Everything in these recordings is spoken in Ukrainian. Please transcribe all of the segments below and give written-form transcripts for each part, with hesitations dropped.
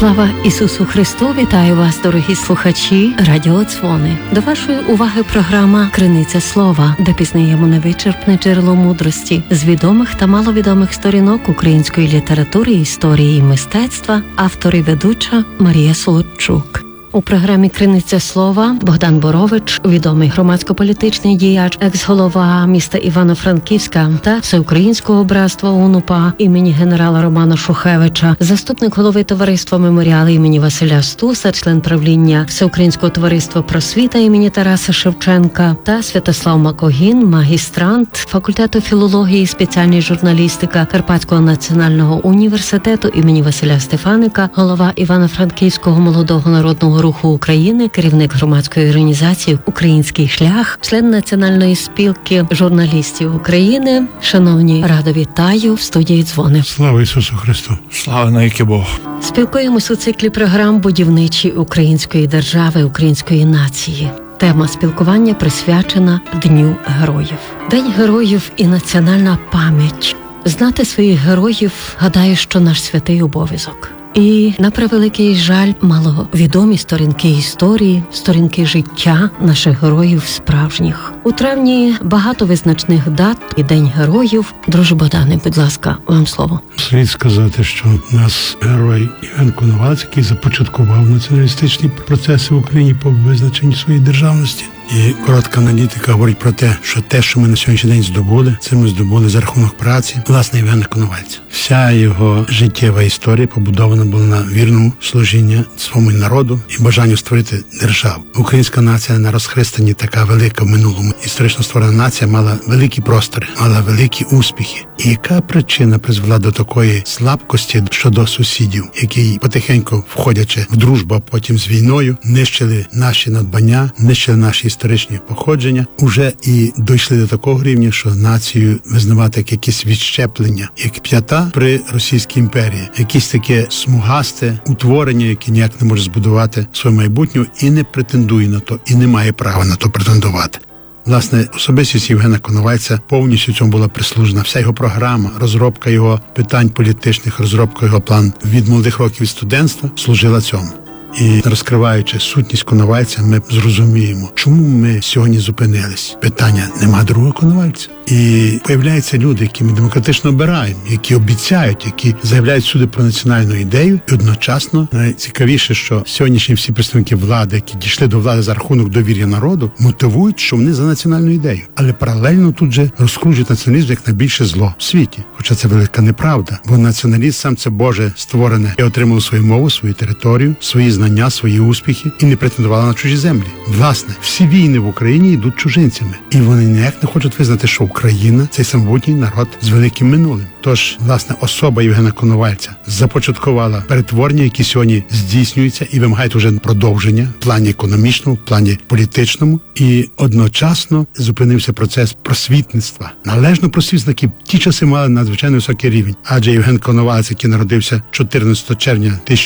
Слава Ісусу Христу! Вітаю вас, дорогі слухачі Радіо Дзвони. До вашої уваги програма «Криниця слова», де пізнаємо невичерпне джерело мудрості з відомих та маловідомих сторінок української літератури, історії і мистецтва, автор і ведуча Марія Солодчук. У програмі «Криниця слова» Богдан Борович, відомий громадсько-політичний діяч, екс-голова міста Івано-Франківська та Всеукраїнського братства УНУПА імені генерала Романа Шухевича, заступник голови товариства «Меморіал» імені Василя Стуса, член правління Всеукраїнського товариства «Просвіта» імені Тараса Шевченка та Святослав Макогін, магістрант факультету філології і спеціальної журналістика Карпатського національного університету імені Василя Стефаника, голова Івано-Франківського молодого народного руху України, керівник громадської організації «Український шлях», член Національної спілки журналістів України. Шановні, радо вітаю в студії «Дзвони». Слава Ісусу Христу! Слава навіки Богу! Спілкуємось у циклі програм «Будівничі української держави, української нації». Тема спілкування присвячена Дню героїв. День героїв і національна пам'ять. Знати своїх героїв, гадаю, що наш святий обов'язок. І, на превеликий жаль, маловідомі сторінки історії, сторінки життя наших героїв справжніх. У травні багато визначних дат і День героїв. Друже Богдане, будь ласка, вам слово. Слід сказати, що наш герой Євген Коновалець, який започаткував націоналістичні процеси в Україні по визначенню своєї державності. І коротка аналітика говорить про те, що ми на сьогоднішній день здобули, це ми здобули за рахунок праці, власне, Євгена Коновальця. Вся його життєва історія побудована була на вірному служінні своєму народу і бажанню створити державу. Українська нація на розхристанні, така велика в минулому історично створена нація, мала великі простори, мала великі успіхи. І яка причина призвела до такої слабкості щодо сусідів, які потихеньку, входячи в дружбу, а потім з війною, нищили наші надбання, нищили наші історичні походження, уже і дійшли до такого рівня, що націю визнавати як якісь відщеплення, як п'ята при Російській імперії, якісь таке смугасте утворення, яке ніяк не може збудувати своє майбутнє і не претендує на то, і не має права на то претендувати. Власне, особистість Євгена Коновальця повністю цьому була прислужена. Вся його програма, розробка його питань політичних, розробка його план від молодих років студентства служила цьому. І розкриваючи сутність Коновальця, ми зрозуміємо, чому ми сьогодні зупинились. Питання: нема другого Коновальця. І появляються люди, які ми демократично обираємо, які обіцяють, які заявляють сюди про національну ідею. І одночасно найцікавіше, що сьогоднішні всі представники влади, які дійшли до влади за рахунок довір'я народу, мотивують, що вони за національну ідею. Але паралельно тут же розкручують націоналізм як найбільше зло в світі. Хоча це велика неправда, бо націоналізм сам це Боже створене і отримало свою мову, свою територію, свої знання, свої успіхи і не претендувала на чужі землі. Власне, всі війни в Україні йдуть чужинцями. І вони ніяк не хочуть визнати, що Україна – цей самобутній народ з великим минулим. Тож, власне, особа Євгена Коновальця започаткувала перетворення, які сьогодні здійснюються і вимагають уже продовження в плані економічному, в плані політичному. І одночасно зупинився процес просвітництва. Належно просвітники в ті часи мали надзвичайно високий рівень. Адже Євген Коновалець, який народився 14 червня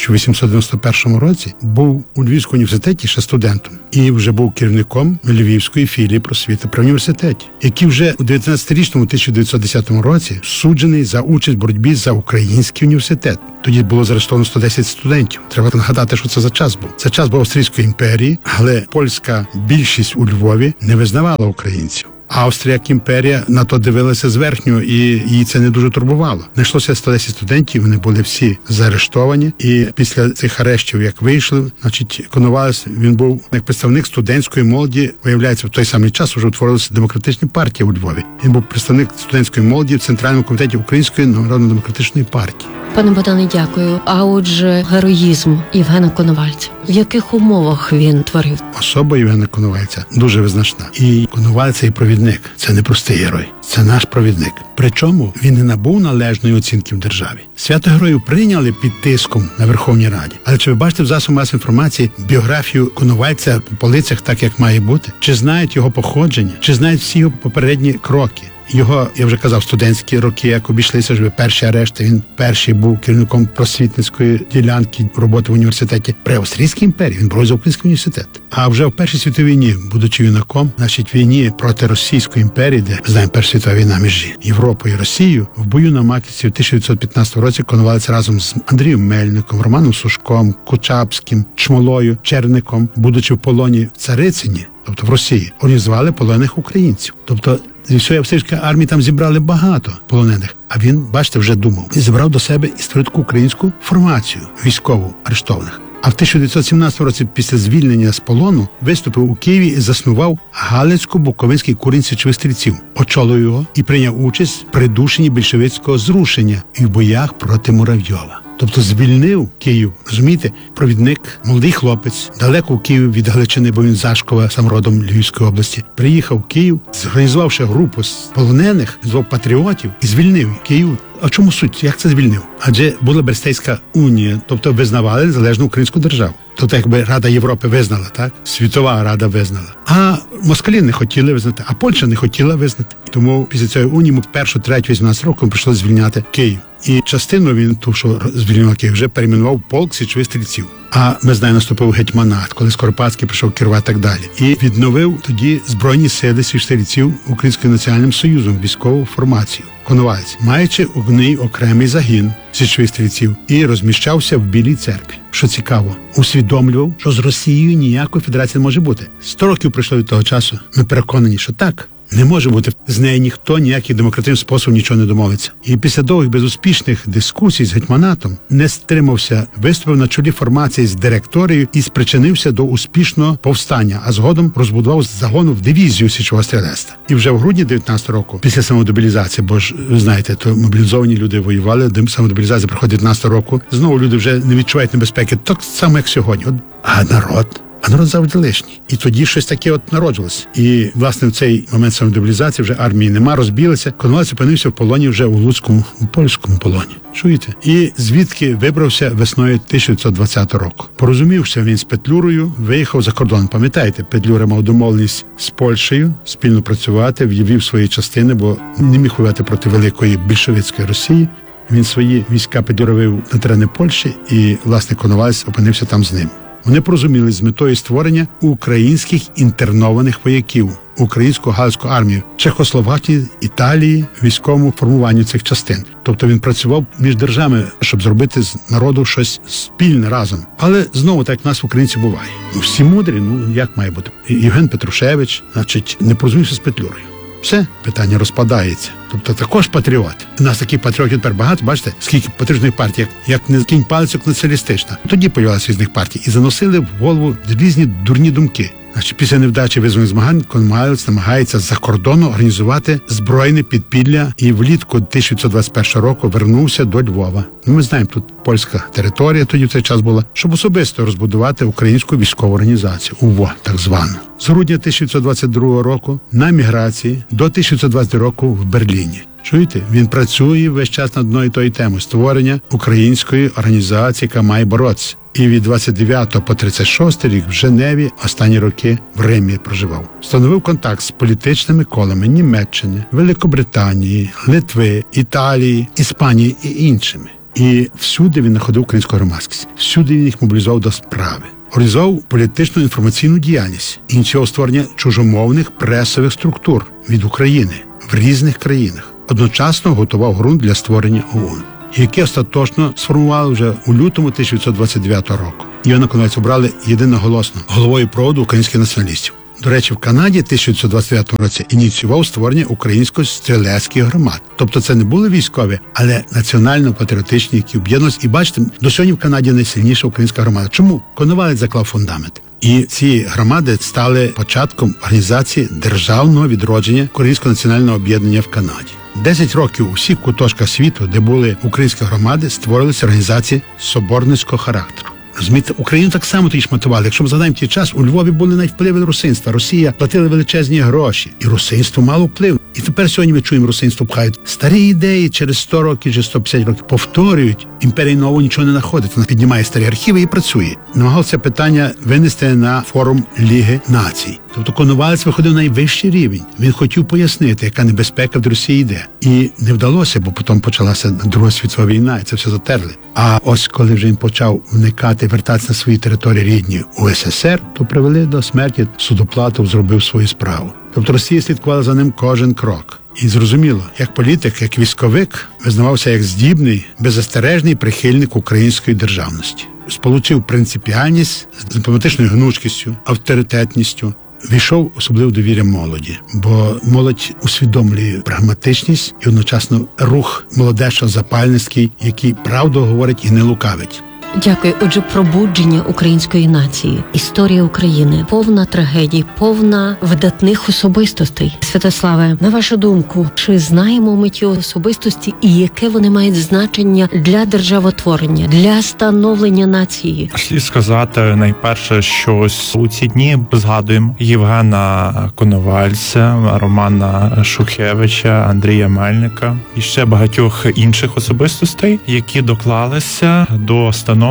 1891 році, був у Львівському університеті ще студентом. І вже був керівником Львівської філії просвіти при університеті, який вже у 19-річному 1910 році суджений за участь в боротьбі за Український університет. Тоді було заарештовано 110 студентів. Треба нагадати, що це за час був. Це час був Австрійської імперії, але польська більшість у Львові не визнавала українців. Австрія, як імперія, на то дивилася зверхньо, і її це не дуже турбувало. Знайшлося 110 студентів, вони були всі заарештовані, і після цих арештів, як вийшли, Коновалець, він був як представник студентської молоді. Виявляється, в той самий час вже утворилася демократична партія у Львові. Він був представник студентської молоді в Центральному комітеті Української народно-демократичної партії. Пане Богдане, дякую. А отже, героїзм Євгена Коновальця. В яких умовах він творив? Особа Євгена Коновальця дуже визначна. І Коновалець – і провідник. Це не простий герой. Це наш провідник. Причому він не набув належної оцінки в державі. Свято героїв прийняли під тиском на Верховній Раді. Але чи ви бачите в засобах масової інформації біографію Коновальця по полицях так, як має бути? Чи знають його походження? Чи знають всі його попередні кроки? Його, я вже казав, студентські роки, як обійшлися вже перші арешти. Він перший був керівником просвітницької ділянки роботи в університеті при Австрійській імперії. Він боролся за Український університет. А вже в Першій світовій війні, будучи юнаком, значить, війні проти Російської імперії, де, ми знаємо, Перша світова війна між Європою і Росією, в бою на Маківці в 1915 році Коновалець разом з Андрієм Мельником, Романом Сушком, Кучапським, Чмолою, Черником, будучи в полоні в Царицині, тобто в Росії, організували полонених українців. Тобто зі всієї австрійської армії там зібрали багато полонених. А він, бачите, вже думав. І зібрав до себе і створив таку українську формацію військову арештованих. А в 1917 році після звільнення з полону виступив у Києві і заснував Галицько-Буковинський курінь січових стрільців. Очолив його і прийняв участь в придушенні більшовицького зрушення і в боях проти Муравйова. Тобто звільнив Київ, розумієте, провідник, молодий хлопець, далеко в Києві від Галичини, бо він з Зашкова, сам родом Львівської області, приїхав в Київ, зорганізувавши групу з полонених, звав патріотів і звільнив Київ. А чому суть? Як це звільнив? Адже була Брестейська унія, тобто визнавали незалежну українську державу. Тобто якби Рада Європи визнала, так? Світова Рада визнала. А москалі не хотіли визнати, а Польща не хотіла визнати. Тому після цієї унії 1-3-18 років прийшло звільняти Київ. І частину він, ту, що звільнив Київ, вже перейменував полк січових стрільців. А ми знаємо, наступив гетьманат, коли Скоропадський прийшов керувати так далі. І відновив тоді Збройні сили січових стрільців Українським національним союзом, військову формацію. Коновалець, маючи у ній окремий загін січових стрільців, і розміщався в Білій церкві. Що цікаво, усвідомлював, що з Росією ніякої федерації не може бути. 100 років пройшло від того часу. Ми переконані, що так. Не може бути. З нею ніхто ніякий демократичний спосіб нічого не домовиться. І після довгих безуспішних дискусій з гетьманатом не стримався, виступив на чолі формації з директорією і спричинився до успішного повстання, а згодом розбудував загону в дивізію січового стрілецтва. І вже в грудні 19 року, після самодобілізації, бо ж, ви знаєте, то мобілізовані люди воювали, самодобілізація приходить 19 року, знову люди вже не відчувають небезпеки, так само, як сьогодні. А народ завжди лишній. І тоді щось таке от народилось. І, власне, в цей момент самодебілізації вже армії нема, розбілися. Коновалець опинився в полоні вже у Луцькому, у польському полоні. Чуєте? І звідки вибрався весною 1920 року. Порозумівся він з Петлюрою, виїхав за кордон. Пам'ятаєте, Петлюра мав домовленість з Польщею спільно працювати, в'явив свої частини, бо не міг воювати проти великої більшовицької Росії. Він свої війська Петлюра вивів на терени Польщі, і, власне, Коновалець опинився там з ним. Вони порозуміли з метою створення українських інтернованих вояків, українську галицьку армію, Чехословакії, Італії, військовому формуванню цих частин. Тобто він працював між державами, щоб зробити з народу щось спільне разом. Але знову так в нас в українці буває. Всі мудрі, як має бути? Євген Петрушевич, значить, не порозумівся з Петлюрою. Все, питання розпадається. Тобто також патріот. У нас таких патріотів тепер багато, бачите, скільки патріотичних партій, як не кінь палицьок націоналістична. Тоді появилися різних партій і заносили в голову різні дурні думки. Значить, після невдачі визвольних змагань Коновалець намагається за кордону організувати збройне підпілля і влітку 1921 року вернувся до Львова. Ми знаємо, тут польська територія тоді в цей час була, щоб особисто розбудувати українську військову організацію, УВО, так звану. З грудня 1922 року на міграції до 1920 року в Берліні. Чуєте? Він працює весь час над одною і тою темою – створення української організації, яка має боротися. І від 29 по 36 рік в Женеві, останні роки в Римі проживав. Встановив контакт з політичними колами Німеччини, Великобританії, Литви, Італії, Іспанії і іншими. І всюди він знаходив українську громадськість. Всюди він їх мобілізував до справи. Організував політичну інформаційну діяльність, ініціював створення чужомовних пресових структур від України в різних країнах. Одночасно готував ґрунт для створення ОУН, яке остаточно сформували вже у лютому 1929 року. Івана Коновальця обрали єдиноголосно головою проводу українських націоналістів. До речі, в Канаді 1929 році ініціював створення українсько-стрілецьких громад. Тобто це не були військові, але національно-патріотичні, які об'єднувалися. І бачите, до сьогодні в Канаді найсильніша українська громада. Чому? Коновалець заклав фундамент. І ці громади стали початком організації державного відродження Українського національного об'єднання в Канаді. 10 років у всіх куточках світу, де були українські громади, створилися організації соборницького характеру. Розумієте, Україну так само тоді шматували. Якщо ми згадаємо ті час, у Львові були найвпливи русинства. Росія платила величезні гроші. І русинство мало вплив. І тепер сьогодні ми чуємо, русинство пхають старі ідеї, через 100 років чи 150 років повторюють. Імперія нового нічого не знаходить. Вона піднімає старі архіви і працює. Намагався питання винести на форум Ліги націй. Тобто Коновалець виходив на найвищий рівень. Він хотів пояснити, яка небезпека в Росії йде. І не вдалося, бо потім почалася Друга світова війна, і це все затерли. А ось коли вже він почав вникати, вертатися на свої території рідні у СССР, то привели до смерті. Судоплатов зробив свою справу. Тобто Росія слідкувала за ним кожен крок. І зрозуміло, як політик, як військовик, визнавався як здібний, беззастережний прихильник української державності. Сполучив принципіальність з дипломатичною гнучкістю, авторитетністю, війшов особливо довір'я молоді, бо молодь усвідомлює прагматичність і одночасно рух молодечно-запальницький, який правду говорить і не лукавить. Дякую. Отже, пробудження української нації, історія України, повна трагедій, повна видатних особистостей. Святославе, на вашу думку, чи знаємо ми ті особистості і яке вони мають значення для державотворення, для становлення нації? Слід сказати, найперше, що ось у ці дні згадуємо Євгена Коновальця, Романа Шухевича, Андрія Мельника і ще багатьох інших особистостей, які доклалися до становлення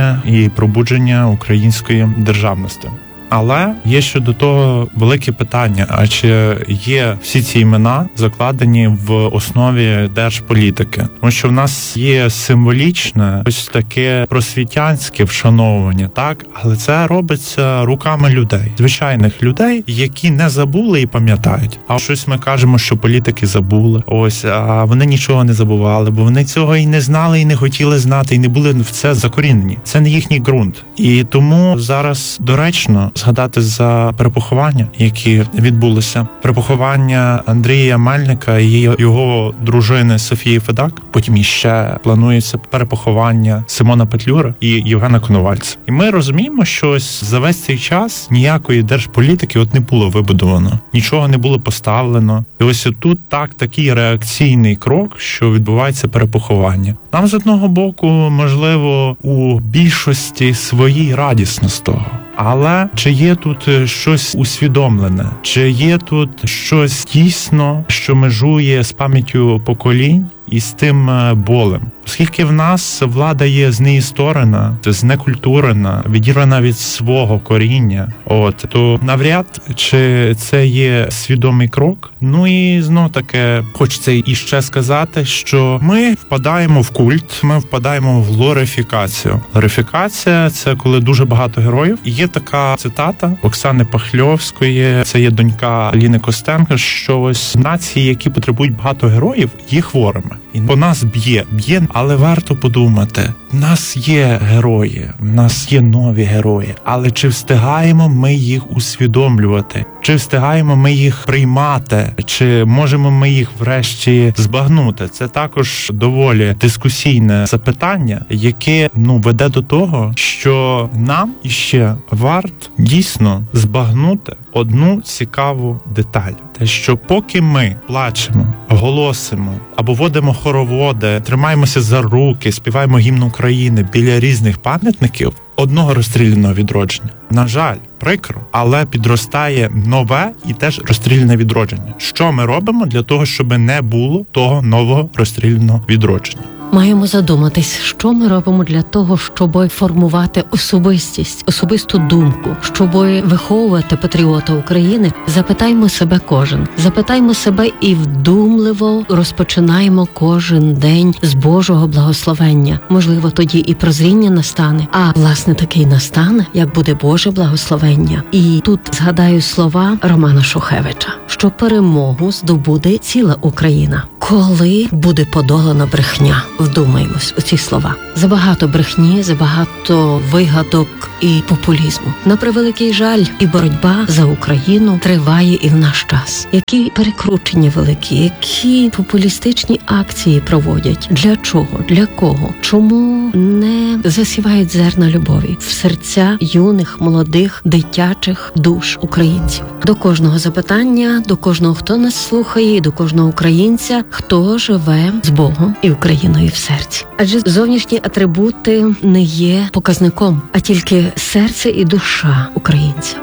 і пробудження української державності. Але є щодо того велике питання, а чи є всі ці імена закладені в основі держполітики? Тому що в нас є символічне, ось таке просвітянське вшановування, так? Але це робиться руками людей, звичайних людей, які не забули і пам'ятають. А щось ми кажемо, що політики забули, ось, а вони нічого не забували, бо вони цього і не знали, і не хотіли знати, і не були в це закорінені. Це не їхній ґрунт. І тому зараз доречно згадати за перепоховання, які відбулися. Перепоховання Андрія Мельника і його дружини Софії Федак. Потім іще планується перепоховання Симона Петлюри і Євгена Коновальця. І ми розуміємо, що ось за весь цей час ніякої держполітики не було вибудовано. Нічого не було поставлено. І ось тут такий реакційний крок, що відбувається перепоховання. Нам з одного боку, можливо, у більшості своїй радісно з того. Але чи є тут щось усвідомлене? Чи є тут щось дійсно, що межує з пам'яттю поколінь і з тим болем? Оскільки в нас влада є знеісторена, знекультурена, відірвана від свого коріння, то навряд чи це є свідомий крок. Ну і знов таки хочеться іще сказати, що ми впадаємо в культ, ми впадаємо в глорифікацію. Глорифікація – це коли дуже багато героїв. І є така цитата Оксани Пахльовської, це є донька Ліни Костенко, що ось нації, які потребують багато героїв, є хворими. І по нас б'є, але варто подумати, в нас є герої, в нас є нові герої, але чи встигаємо ми їх усвідомлювати? Чи встигаємо ми їх приймати? Чи можемо ми їх врешті збагнути? Це також доволі дискусійне запитання, яке веде до того, що нам іще варто дійсно збагнути одну цікаву деталь. Те, що поки ми плачемо, голосимо або водимо хороводи, тримаємося за руки, співаємо гімн України біля різних пам'ятників одного розстріляного відродження. На жаль, прикро, але підростає нове і теж розстріляне відродження. Що ми робимо для того, щоб не було того нового розстріляного відродження? Маємо задуматись, що ми робимо для того, щоб формувати особистість, особисту думку, щоб виховувати патріота України. Запитаймо себе кожен. Запитаймо себе і вдумливо розпочинаємо кожен день з Божого благословення. Можливо, тоді і прозріння настане. А, власне, таки настане, як буде Боже благословення. І тут згадаю слова Романа Шухевича, що перемогу здобуде ціла Україна, коли буде подолана брехня. Вдумаємось у ці слова. Забагато брехні, забагато вигадок і популізму. На превеликий жаль, і боротьба за Україну триває і в наш час. Які перекручення великі, які популістичні акції проводять. Для чого? Для кого? Чому не засівають зерна любові в серця юних, молодих, дитячих душ українців? До кожного запитання, до кожного, хто нас слухає, і до кожного українця, хто живе з Богом і Україною в серці. Адже зовнішні атрибути не є показником, а тільки серце і душа українця.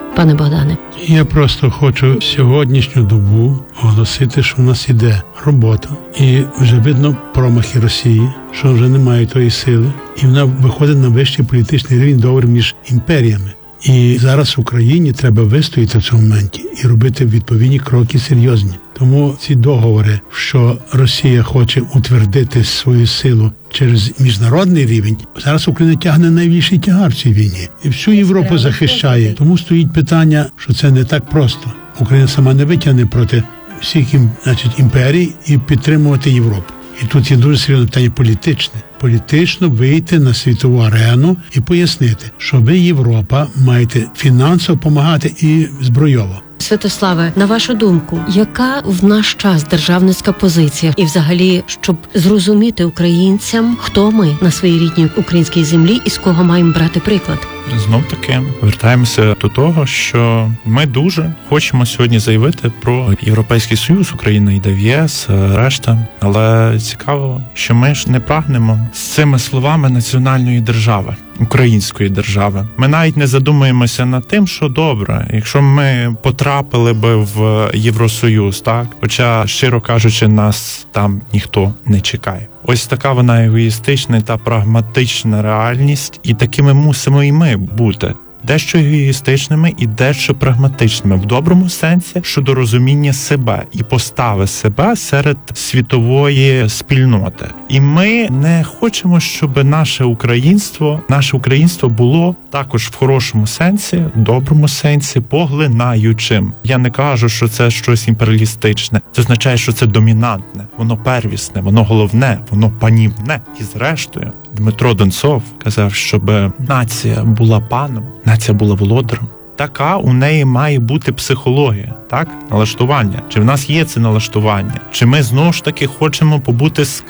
пане Богдане? Я просто хочу сьогоднішню добу оголосити, що в нас іде робота. І вже видно промахи Росії, що вже немає тої сили. І вона виходить на вищий політичний рівень договору між імперіями. І зараз Україні треба вистояти в цьому моменті і робити відповідні кроки серйозні. Тому ці договори, що Росія хоче утвердити свою силу через міжнародний рівень, зараз Україна тягне найбільший тягар в цій війні. І всю Європу захищає. Тому стоїть питання, що це не так просто. Україна сама не витягне проти всіх імперій і підтримувати Європу. І тут є дуже серйозне питання політичне. Політично вийти на світову арену і пояснити, що ви, Європа, маєте фінансово допомагати і збройово. Святославе, на вашу думку, яка в наш час державницька позиція? І взагалі, щоб зрозуміти українцям, хто ми на своїй рідній українській землі і з кого маємо брати приклад? Знов таки вертаємося до того, що ми дуже хочемо сьогодні заявити про Європейський Союз, Україна йде в ЄС, решта. Але цікаво, що ми ж не прагнемо з цими словами національної держави, української держави. Ми навіть не задумуємося над тим, що добре, якщо ми потрапили би в Євросоюз, так? Хоча, щиро кажучи, нас там ніхто не чекає. Ось така вона егоїстична та прагматична реальність, і такими мусимо і ми бути. Дещо егоїстичними і дещо прагматичними, в доброму сенсі щодо розуміння себе і постави себе серед світової спільноти. І ми не хочемо, щоб наше українство було також в хорошому сенсі, доброму сенсі, поглинаючим. Я не кажу, що це щось імперіалістичне. Це означає, що це домінантне, воно первісне, воно головне, воно панівне. І зрештою, Дмитро Донцов казав, щоб нація була паном, нація була володарем. Така у неї має бути психологія, так? Налаштування. Чи в нас є це налаштування? Чи ми знову ж таки хочемо побути з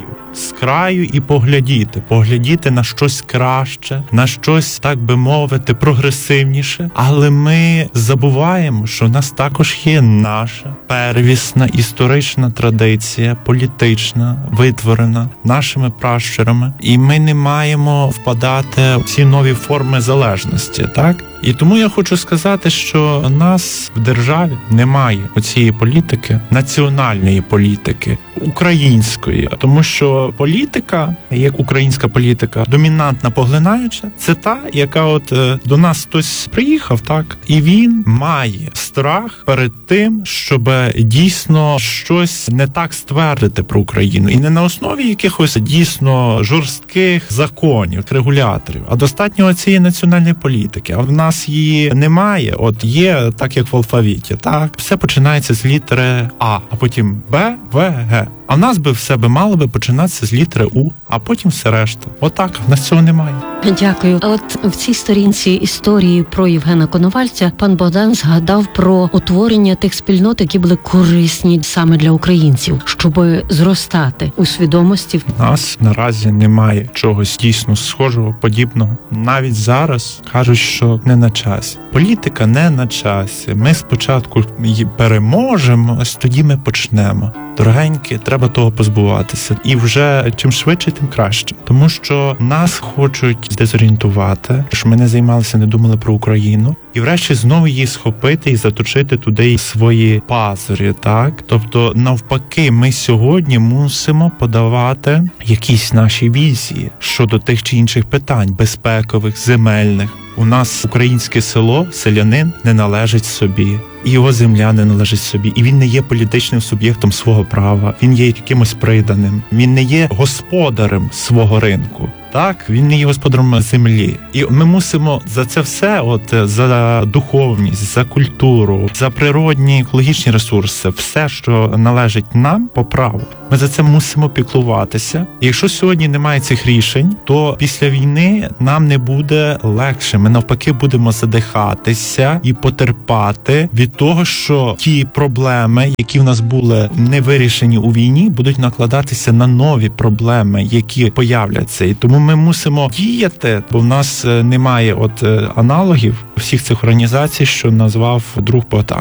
краю і поглядіти на щось краще, на щось, так би мовити, прогресивніше, але ми забуваємо, що в нас також є наша первісна історична традиція, політична, витворена нашими пращурами, і ми не маємо впадати в ці нові форми залежності, так? І тому я хочу сказати, що у нас в державі немає оцієї політики, національної політики, української, тому що політика, як українська політика, домінантна, поглинаюча, це та, яка от до нас хтось приїхав, так, і він має страх перед тим, щоб дійсно щось не так ствердити про Україну. І не на основі якихось дійсно жорстких законів, регуляторів, а достатньо цієї національної політики. А в нас її немає, от є так, як в алфавіті, так, все починається з літери А, а потім Б, В, Г. А в нас би все мало би починатися з літери У, а потім все решта. Отак, в нас цього немає. Дякую. А от в цій сторінці історії про Євгена Коновальця пан Богдан згадав про утворення тих спільнот, які були корисні саме для українців, щоб зростати у свідомості. У нас наразі немає чогось дійсно схожого, подібного. Навіть зараз кажуть, що не на часі. Політика не на часі. Ми спочатку її переможемо, ось тоді ми почнемо. Дорогенькі, треба того позбуватися. І вже чим швидше, тим краще. Тому що нас хочуть дезорієнтувати, щоб ми не займалися, не думали про Україну. І врешті знову її схопити і заточити туди свої пазурі, так? Тобто, навпаки, ми сьогодні мусимо подавати якісь наші візії щодо тих чи інших питань, безпекових, земельних. У нас українське село, селянин не належить собі. І його земля не належить собі. І він не є політичним суб'єктом свого права. Він є якимось приданим. Він не є господарем свого ринку. Так, він не є господарем землі. І ми мусимо за це все, за духовність, за культуру, за природні екологічні ресурси, все, що належить нам по праву, ми за це мусимо піклуватися. І якщо сьогодні немає цих рішень, то після війни нам не буде легше. Ми навпаки будемо задихатися і потерпати від того, що ті проблеми, які в нас були не вирішені у війні, будуть накладатися на нові проблеми, які появляться. І тому ми мусимо діяти, бо в нас немає аналогів всіх цих організацій, що назвав друг Богдан.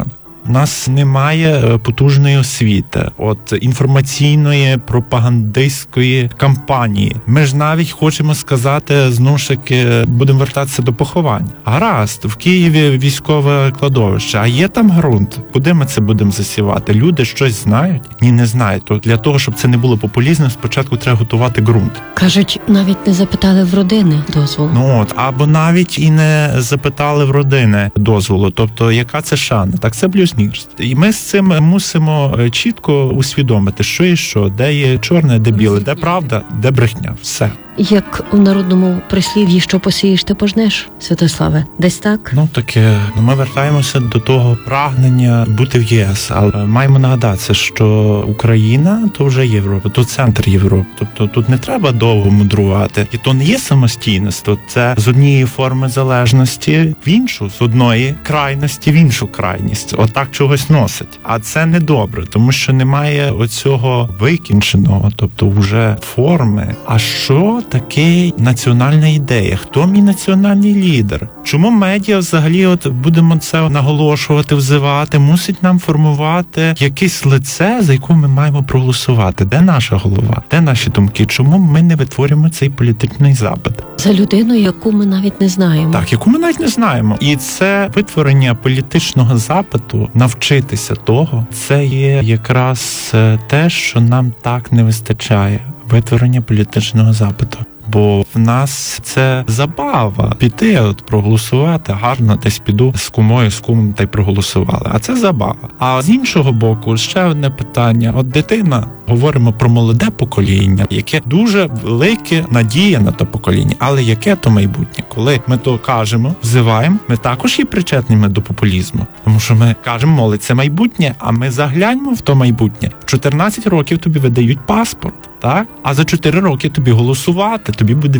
У нас немає потужної освіти, інформаційної, пропагандистської кампанії. Ми ж навіть хочемо сказати, знову ж таки, будемо вертатися до поховань. Гаразд, в Києві військове кладовище, а є там ґрунт. Куди ми це будемо засівати? Люди щось знають? Ні, не знають. То для того, щоб це не було популізмом, спочатку треба готувати ґрунт. Кажуть, навіть не запитали в родини дозволу. Або навіть і не запитали в родини дозволу. Тобто, яка це шана? Так, це блюзнірство. І ми з цим мусимо чітко усвідомити, що і що, де є чорне, де біле, де правда, де брехня. Все. Як у народному прислів'ї, що посієш, ти пожнеш, Святославе, десь так? Таке. Ми вертаємося до того прагнення бути в ЄС, але маємо нагадатися, що Україна то вже Європа, то центр Європи. Тобто тут не треба довго мудрувати. І то не є самостійність, це з однієї форми залежності в іншу, з одної крайності в іншу крайність. Отак чогось носить. А це не добре, тому що немає оцього викінченого, тобто вже форми. А що таке національна ідея? Хто мій національний лідер? Чому медіа взагалі, будемо це наголошувати, взивати, мусить нам формувати якесь лице, за яке ми маємо проголосувати? Де наша голова? Де наші думки? Чому ми не витворюємо цей політичний запит? За людину, яку ми навіть не знаємо. Так, яку ми навіть не знаємо. І це витворення політичного запиту, навчитися того, це є якраз те, що нам так не вистачає. Витворення політичного запиту. Бо в нас це забава піти, проголосувати, гарно десь піду з кумою, з кумом та й проголосували. А це забава. А з іншого боку, ще одне питання. Дитина, говоримо про молоде покоління, яке дуже велике надія на те покоління. Але яке то майбутнє? Коли ми то кажемо, взиваємо, ми також є причетними до популізму. Тому що ми кажемо, молодь, це майбутнє, а ми загляньмо в то майбутнє. В 14 років тобі видають паспорт. Так? А за 4 роки тобі голосувати, тобі буде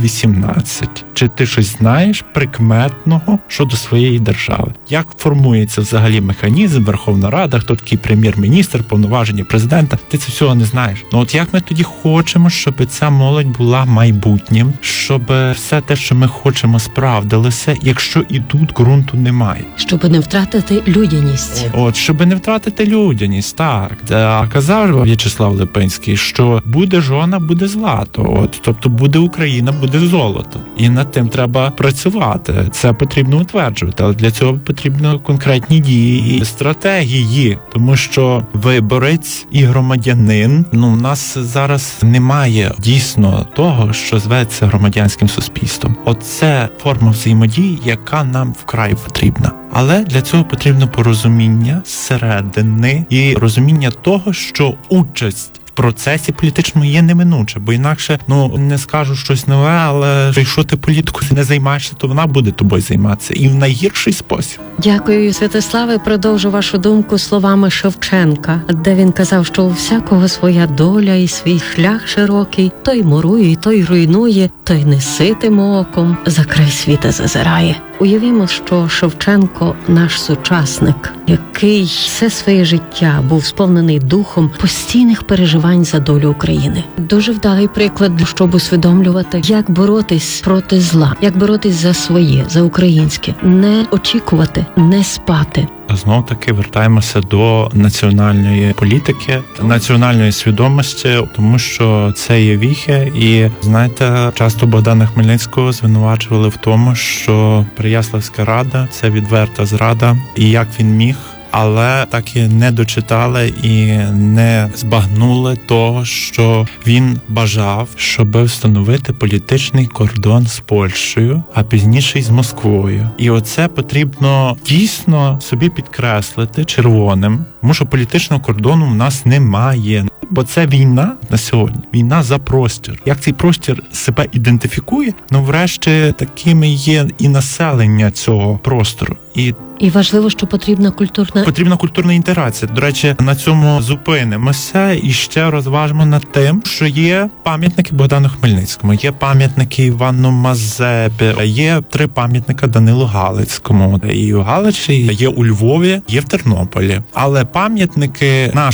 18. Чи ти щось знаєш прикметного щодо своєї держави? Як формується взагалі механізм, Верховна Рада, хто такий прем'єр-міністр, повноваження президента? Ти це всього не знаєш. Як ми тоді хочемо, щоб ця молодь була майбутнім, щоб все те, що ми хочемо, справдилося, якщо і тут ґрунту немає? Щоб не втратити людяність. Щоб не втратити людяність, так. Казав В'ячеслав Липинський, що буде жона, буде злато. Тобто буде Україна, буде золото. І над тим треба працювати. Це потрібно утверджувати. Але для цього потрібно конкретні дії і стратегії. Тому що виборець і громадянин, у нас зараз немає дійсно того, що зветься громадянським суспільством. Оце форма взаємодії, яка нам вкрай потрібна. Але для цього потрібно порозуміння зсередини і розуміння того, що участь в процесі політичному є неминуче, бо інакше, не скажу щось нове, але якщо ти політикою не займаєшся, то вона буде тобою займатися. І в найгірший спосіб. Дякую, Святославе. Продовжу вашу думку словами Шевченка, де він казав, що у всякого своя доля і свій шлях широкий, той мурує, той руйнує, той неситим оком за край світа зазирає. Уявімо, що Шевченко – наш сучасник, який все своє життя був сповнений духом постійних переживань за долю України. Дуже вдалий приклад, щоб усвідомлювати, як боротись проти зла, як боротись за своє, за українське, не очікувати, не спати. Знов таки вертаємося до національної політики, національної свідомості, тому що це є віхи. І, знаєте, часто Богдана Хмельницького звинувачували в тому, що Переяславська рада – це відверта зрада, і як він міг, але так і не дочитали і не збагнули того, що він бажав, щоб встановити політичний кордон з Польщею, а пізніше й з Москвою. І оце потрібно дійсно собі підкреслити червоним, тому що політичного кордону в нас немає. Бо це війна на сьогодні, війна за простір. Як цей простір себе ідентифікує, врешті такими є і населення цього простору. І важливо, що потрібна культурна інтеграція. До речі, на цьому зупинимося і ще розважимо над тим, що є пам'ятники Богдану Хмельницькому, є пам'ятники Івану Мазепі, є 3 пам'ятника Данилу Галицькому. І у Галичі, є у Львові, є в Тернополі. Але пам'ятники наші